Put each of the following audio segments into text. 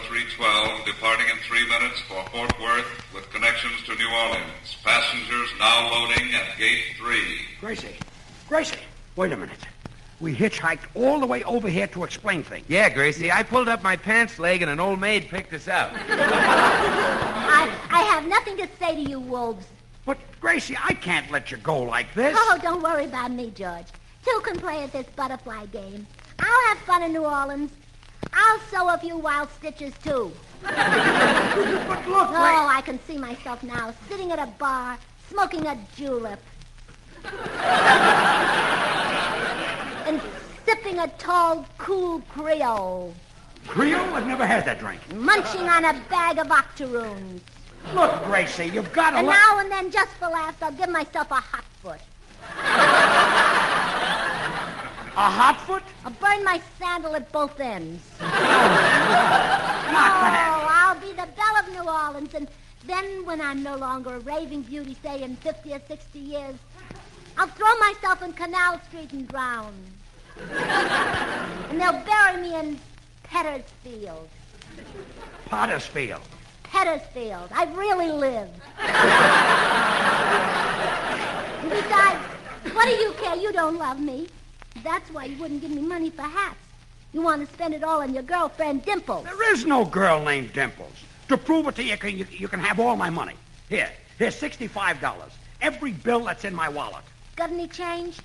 312, departing in 3 minutes for Fort Worth with connections to New Orleans. Passengers now loading at Gate 3. Gracie, wait a minute. We hitchhiked all the way over here to explain things. Yeah, Gracie, I pulled up my pants leg and an old maid picked us up. I have nothing to say to you, wolves. But, Gracie, I can't let you go like this. Oh, don't worry about me, George. Two can play at this butterfly game. I'll have fun in New Orleans. I'll sew a few wild stitches, too. But look, Oh, I can see myself now, sitting at a bar, smoking a julep. And sipping a tall, cool Creole. Creole? I've never had that drink. Munching on a bag of octoroons. Look, Gracie, you've got to And now and then, just for laughs, I'll give myself a hot foot. A hot foot? I'll burn my sandal at both ends. Not that. Oh, I'll be the belle of New Orleans, and then when I'm no longer a raving beauty, say in 50 or 60 years, I'll throw myself in Canal Street and drown. And they'll bury me in Pettersfield. Pottersfield. Pettersfield. I've really lived. Besides, what do you care? You don't love me. That's why you wouldn't give me money for hats. You want to spend it all on your girlfriend, Dimples. There is no girl named Dimples. To prove it to you, you can have all my money. Here's $65. Every bill that's in my wallet. Got any change?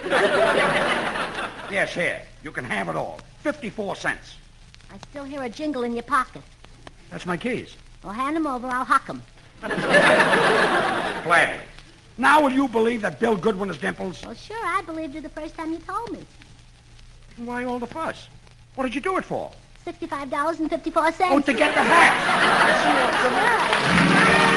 Yes, here. You can have it all. 54 cents. I still hear a jingle in your pocket. That's my keys. Well, hand them over. I'll huck them. Gladly. Now will you believe that Bill Goodwin is Dimples? Well, sure, I believed you the first time you told me. Why all the fuss? What did you do it for? $65.54. Oh, to get the hat.